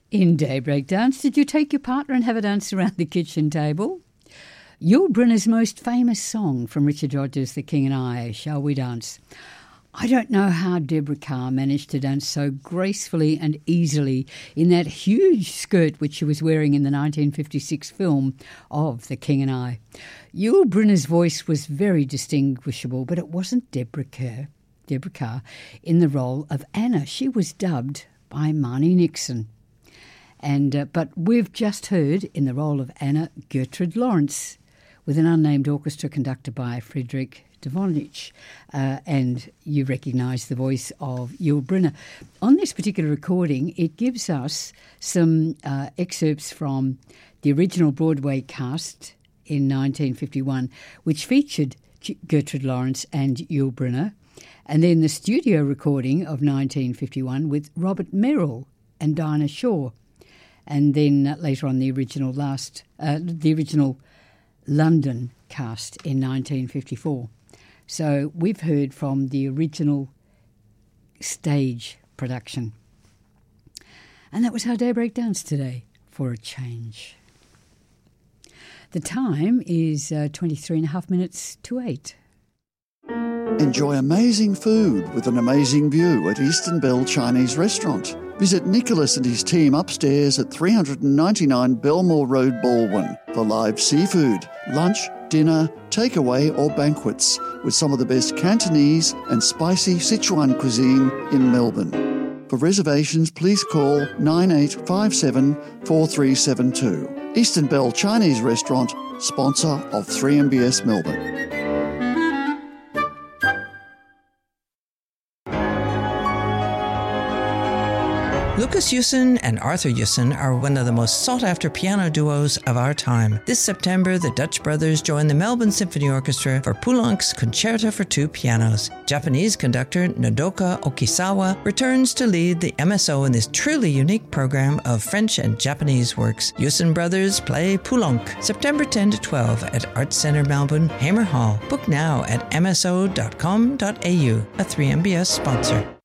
In Daybreak Dance, did you take your partner and have a dance around the kitchen table? Yul Brynner's most famous song from Richard Rodgers' The King and I, Shall We Dance? I don't know how Deborah Kerr managed to dance so gracefully and easily in that huge skirt which she was wearing in the 1956 film of The King and I. Yul Brynner's voice was very distinguishable, but it wasn't Deborah Kerr in the role of Anna. She was dubbed by Marnie Nixon. But we've just heard in the role of Anna, Gertrude Lawrence, with an unnamed orchestra conducted by Friedrich Devonich, and you recognise the voice of Yul Brynner. On this particular recording, it gives us some excerpts from the original Broadway cast in 1951, which featured Gertrude Lawrence and Yul Brynner, and then the studio recording of 1951 with Robert Merrill and Dinah Shore. And then later on the original London cast in 1954. So we've heard from the original stage production. And that was our Daybreak Dance today, for a change. The time is 23 and a half minutes to 8. Enjoy amazing food with an amazing view at Eastern Bell Chinese Restaurant. Visit Nicholas and his team upstairs at 399 Belmore Road, Baldwin for live seafood, lunch, dinner, takeaway or banquets with some of the best Cantonese and spicy Sichuan cuisine in Melbourne. For reservations, please call 9857 4372. Eastern Bell Chinese Restaurant, sponsor of 3MBS Melbourne. Lucas Yusin and Arthur Yusin are one of the most sought-after piano duos of our time. This September, the Dutch brothers join the Melbourne Symphony Orchestra for Poulenc's Concerto for Two Pianos. Japanese conductor Nodoka Okisawa returns to lead the MSO in this truly unique program of French and Japanese works. Yusin brothers play Poulenc, September 10 to 12 at Arts Centre Melbourne, Hamer Hall. Book now at mso.com.au, a 3MBS sponsor.